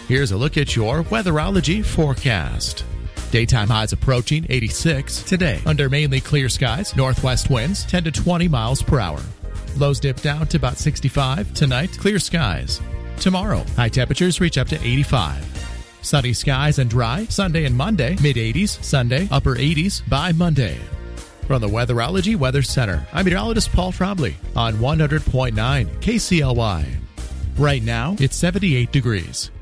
Here's a look at your weatherology forecast. Daytime highs approaching 86 today under mainly clear skies. Northwest winds 10 to 20 miles per hour. Lows dip down to about 65 tonight. Clear skies. Tomorrow, high temperatures reach up to 85. Sunny skies and dry Sunday and Monday. Mid-80s Sunday, upper 80s by Monday. From the Weatherology Weather Center, I'm meteorologist Paul Trombley on 100.9 KCLY. Right now, it's 78 degrees.